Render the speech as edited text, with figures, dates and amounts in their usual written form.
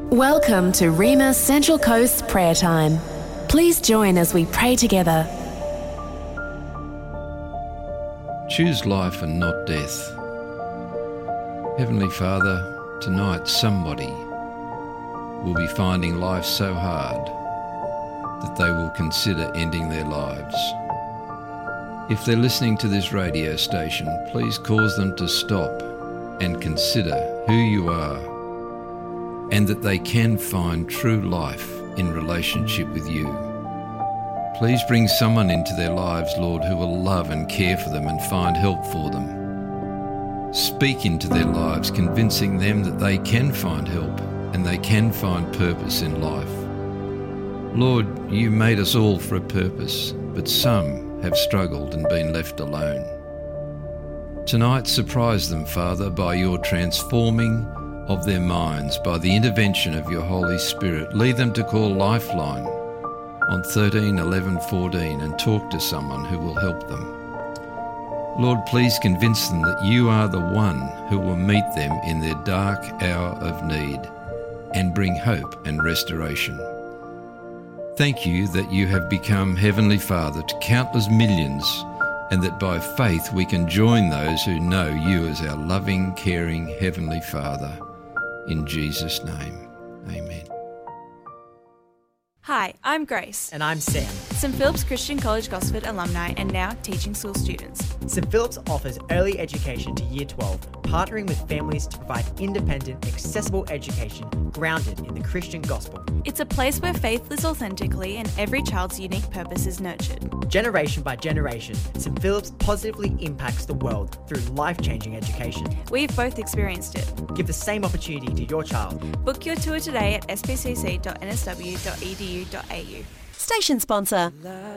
Welcome to Rema Central Coast Prayer Time. Please join as we pray together. Choose life and not death. Heavenly Father, tonight somebody will be finding life so hard that they will consider ending their lives. If they're listening to this radio station, please cause them to stop and consider who you are, and that they can find true life in relationship with you. Please bring someone into their lives, Lord, who will love and care for them and find help for them. Speak into their lives, convincing them that they can find help and they can find purpose in life. Lord, you made us all for a purpose, but some have struggled and been left alone. Tonight, surprise them, Father, by your transforming of their minds, by the intervention of your Holy Spirit. Lead them to call Lifeline on 13 11 14 and talk to someone who will help them. Lord, please convince them that you are the one who will meet them in their dark hour of need and bring hope and restoration. Thank you that you have become Heavenly Father to countless millions, and that by faith we can join those who know you as our loving, caring Heavenly Father. In Jesus' name, amen. Hi, I'm Grace. And I'm Sam. St Philip's Christian College Gosford alumni and now teaching school students. St Philip's offers early education to Year 12, partnering with families to provide independent, accessible education grounded in the Christian gospel. It's a place where faith lives authentically and every child's unique purpose is nurtured. Generation by generation, St Philip's positively impacts the world through life-changing education. We've both experienced it. Give the same opportunity to your child. Book your tour today at spcc.nsw.edu.au. Station sponsor.